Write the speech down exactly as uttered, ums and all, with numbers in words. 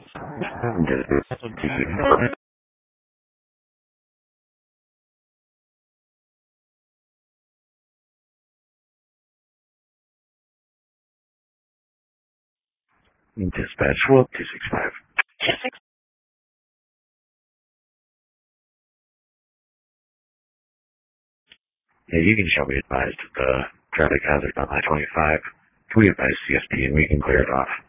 Dispatch, World two six five. Yeah, you can show me advised of the traffic hazard on I twenty-five. Can we advise C S P and we can clear it off?